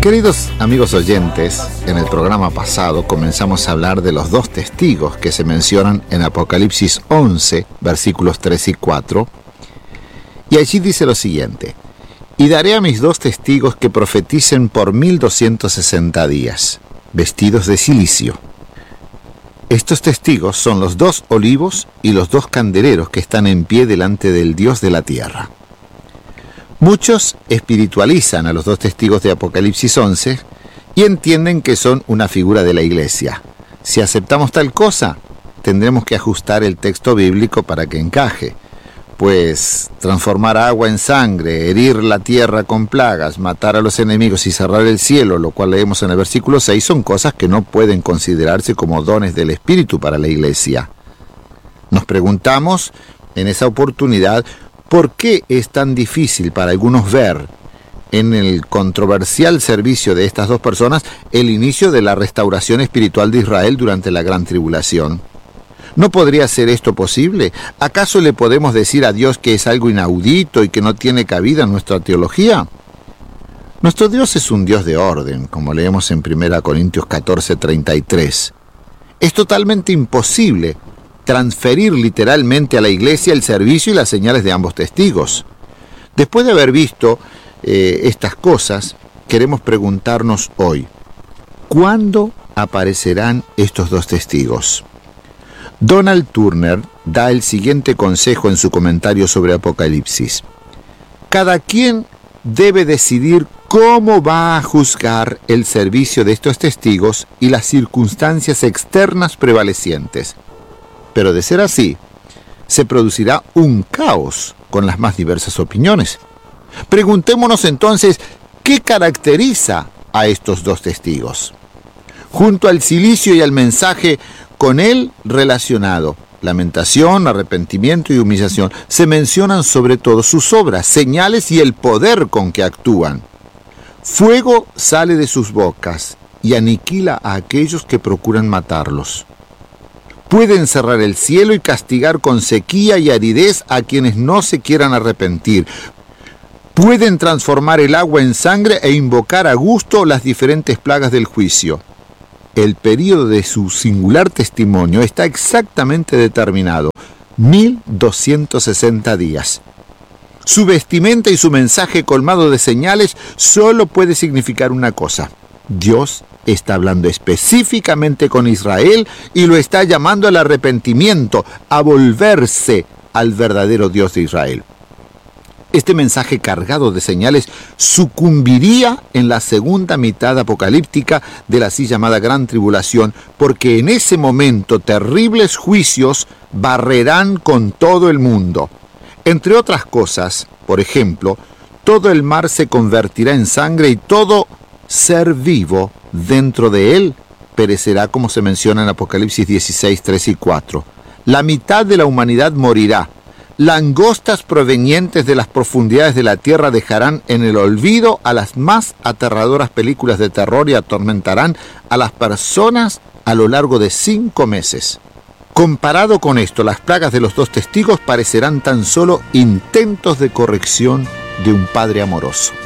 Queridos amigos oyentes, en el programa pasado comenzamos a hablar de los dos testigos que se mencionan en Apocalipsis 11, versículos 3 y 4, y allí dice lo siguiente: y daré a mis dos testigos que profeticen por 1260 días, vestidos de cilicio. Estos testigos son los dos olivos y los dos candeleros que están en pie delante del Dios de la tierra. Muchos espiritualizan a los dos testigos de Apocalipsis 11 y entienden que son una figura de la iglesia. Si aceptamos tal cosa, tendremos que ajustar el texto bíblico para que encaje, pues transformar agua en sangre, herir la tierra con plagas, matar a los enemigos y cerrar el cielo, lo cual leemos en el versículo 6, son cosas que no pueden considerarse como dones del Espíritu para la iglesia. Nos preguntamos en esa oportunidad, ¿por qué es tan difícil para algunos ver en el controversial servicio de estas dos personas el inicio de la restauración espiritual de Israel durante la gran tribulación? ¿No podría ser esto posible? ¿Acaso le podemos decir a Dios que es algo inaudito y que no tiene cabida en nuestra teología? Nuestro Dios es un Dios de orden, como leemos en 1 Corintios 14:33. Es totalmente imposible transferir literalmente a la iglesia el servicio y las señales de ambos testigos. Después de haber visto estas cosas, queremos preguntarnos hoy, ¿cuándo aparecerán estos dos testigos? Donald Turner da el siguiente consejo en su comentario sobre Apocalipsis: cada quien debe decidir cómo va a juzgar el servicio de estos testigos y las circunstancias externas prevalecientes. Pero de ser así, se producirá un caos con las más diversas opiniones. Preguntémonos entonces, ¿qué caracteriza a estos dos testigos? Junto al cilicio y al mensaje con él relacionado, lamentación, arrepentimiento y humillación, se mencionan sobre todo sus obras, señales y el poder con que actúan. Fuego sale de sus bocas y aniquila a aquellos que procuran matarlos. Pueden cerrar el cielo y castigar con sequía y aridez a quienes no se quieran arrepentir. Pueden transformar el agua en sangre e invocar a gusto las diferentes plagas del juicio. El período de su singular testimonio está exactamente determinado: 1260 días. Su vestimenta y su mensaje colmado de señales solo puede significar una cosa: Dios está hablando específicamente con Israel y lo está llamando al arrepentimiento, a volverse al verdadero Dios de Israel. Este mensaje cargado de señales sucumbiría en la segunda mitad apocalíptica de la así llamada Gran Tribulación, porque en ese momento terribles juicios barrerán con todo el mundo. Entre otras cosas, por ejemplo, todo el mar se convertirá en sangre y todo ser vivo dentro de él perecerá, como se menciona en Apocalipsis 16, 3 y 4. La mitad de la humanidad morirá. Langostas provenientes de las profundidades de la tierra dejarán en el olvido a las más aterradoras películas de terror y atormentarán a las personas a lo largo de 5 meses. Comparado con esto, las plagas de los dos testigos parecerán tan solo intentos de corrección de un padre amoroso.